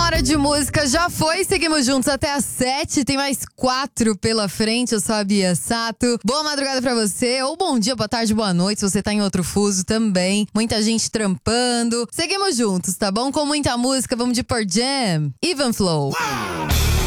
hora de música já foi, seguimos juntos até às 7, tem mais 4 pela frente, eu sou a Bia Sato. Boa madrugada pra você, ou bom dia, boa tarde, boa noite, se você tá em outro fuso também. Muita gente trampando. Seguimos juntos, tá bom? Com muita música, vamos de Pearl Jam, Even Flow.